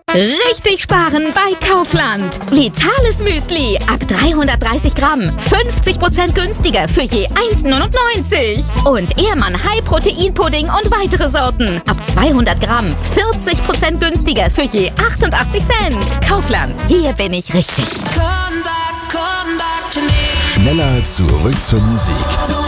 Richtig sparen bei Kaufland. Vitales Müsli ab 330 Gramm. 50% günstiger für je 1,99. Und Ehrmann High-Protein-Pudding und weitere Sorten. Ab 200 Gramm. 40% günstiger für je 88 Cent. Kaufland. Hier bin ich richtig. Schneller zurück zur Musik.